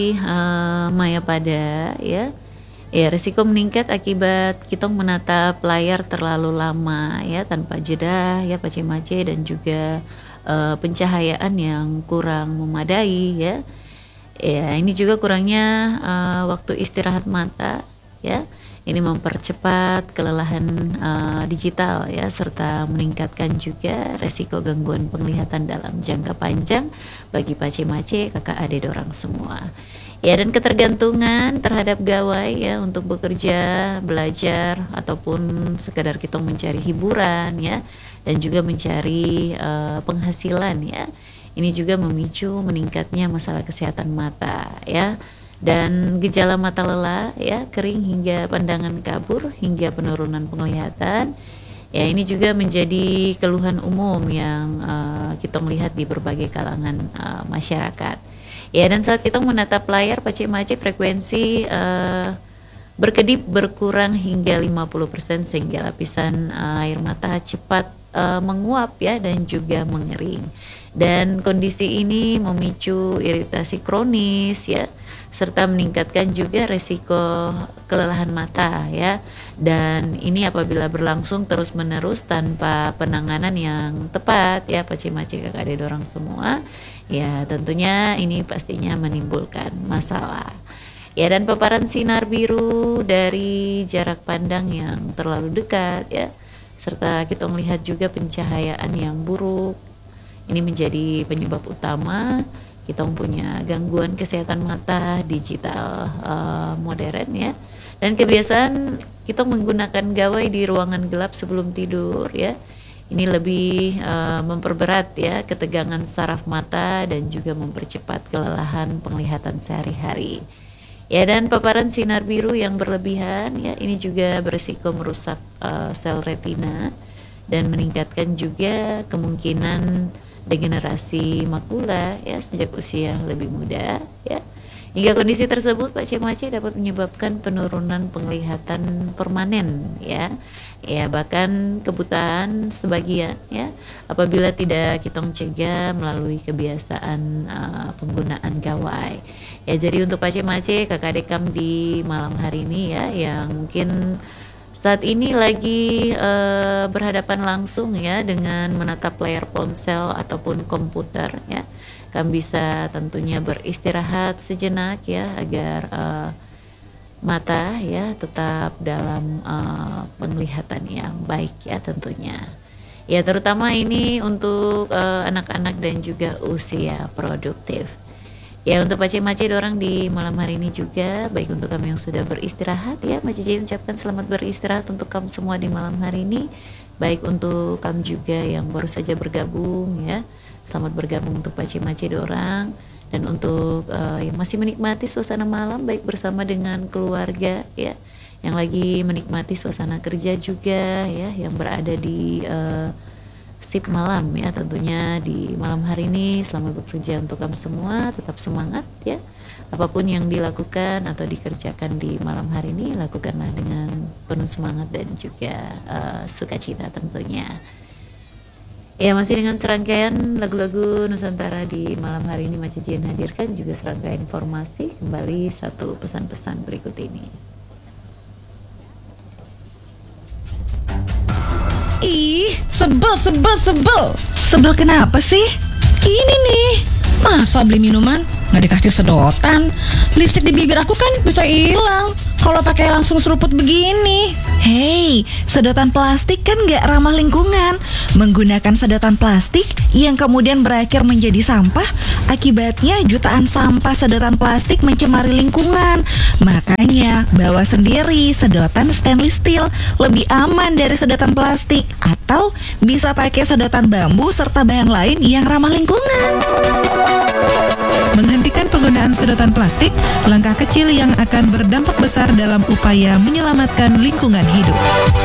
Mayapada ya. Ya, risiko meningkat akibat kita menatap layar terlalu lama ya tanpa jeda ya Pace-Mace, dan juga pencahayaan yang kurang memadai ya. Ya, ini juga kurangnya waktu istirahat mata ya. Ini mempercepat kelelahan digital ya, serta meningkatkan juga resiko gangguan penglihatan dalam jangka panjang bagi Pace-Mace, kakak adik dorang semua. Ya, dan ketergantungan terhadap gawai ya untuk bekerja, belajar, ataupun sekadar kita mencari hiburan ya, dan juga mencari penghasilan ya. Ini juga memicu meningkatnya masalah kesehatan mata ya. Dan gejala mata lelah ya, kering hingga pandangan kabur, hingga penurunan penglihatan. Ya, ini juga menjadi keluhan umum yang kita melihat di berbagai kalangan masyarakat. Ya, dan saat kita menatap layar Pace-Mace, frekuensi berkedip berkurang hingga 50%, sehingga lapisan air mata cepat menguap ya, dan juga mengering. Dan kondisi ini memicu iritasi kronis ya, serta meningkatkan juga resiko kelelahan mata ya. Dan ini apabila berlangsung terus-menerus tanpa penanganan yang tepat ya Pace-Mace, kakak adik dorang semua, ya tentunya ini pastinya menimbulkan masalah. Ya, dan paparan sinar biru dari jarak pandang yang terlalu dekat ya, serta kita melihat juga pencahayaan yang buruk. Ini menjadi penyebab utama kita mempunyai gangguan kesehatan mata digital modern ya. Dan kebiasaan kita menggunakan gawai di ruangan gelap sebelum tidur ya, ini lebih memperberat ya ketegangan saraf mata, dan juga mempercepat kelelahan penglihatan sehari-hari. Ya, dan paparan sinar biru yang berlebihan ya, ini juga berisiko merusak sel retina, dan meningkatkan juga kemungkinan degenerasi makula ya sejak usia lebih muda ya. Hingga kondisi tersebut Pace-Mace dapat menyebabkan penurunan penglihatan permanen ya. Ya, bahkan kebutaan sebagian ya apabila tidak kita mencegah melalui kebiasaan penggunaan gawai. Ya, jadi untuk Pace-Mace, kakak adik kami di malam hari ini ya, yang mungkin saat ini lagi berhadapan langsung ya dengan menatap layar ponsel ataupun komputer ya, kami bisa tentunya beristirahat sejenak ya, agar mata ya tetap dalam penglihatan yang baik ya tentunya. Ya, terutama ini untuk anak-anak dan juga usia produktif. Ya, untuk Pace-Mace dorang di malam hari ini juga, baik untuk kami yang sudah beristirahat ya, Mace ucapkan selamat beristirahat untuk kamu semua di malam hari ini. Baik untuk kamu juga yang baru saja bergabung ya, selamat bergabung untuk Pace-Mace dorang. Dan untuk yang masih menikmati suasana malam baik bersama dengan keluarga ya, yang lagi menikmati suasana kerja juga ya, yang berada di sip malam ya, tentunya di malam hari ini selamat bekerja untuk kamu semua, tetap semangat ya. Apapun yang dilakukan atau dikerjakan di malam hari ini, lakukanlah dengan penuh semangat dan juga sukacita tentunya. Ya, masih dengan serangkaian lagu-lagu Nusantara di malam hari ini, Mace hadirkan juga serangkaian informasi. Kembali satu pesan-pesan berikut ini. Ih, sebel. Sebel kenapa sih? Ini nih, masa beli minuman nggak dikasih sedotan? Lipstik di bibir aku kan bisa hilang kalau pakai langsung seruput begini. Hei, sedotan plastik kan gak ramah lingkungan. Menggunakan sedotan plastik yang kemudian berakhir menjadi sampah, akibatnya jutaan sampah sedotan plastik mencemari lingkungan. Makanya bawa sendiri sedotan stainless steel, lebih aman dari sedotan plastik. Atau bisa pakai sedotan bambu serta bahan lain yang ramah lingkungan. Menghentikan penggunaan sedotan plastik, langkah kecil yang akan berdampak besar dalam upaya menyelamatkan lingkungan hidup.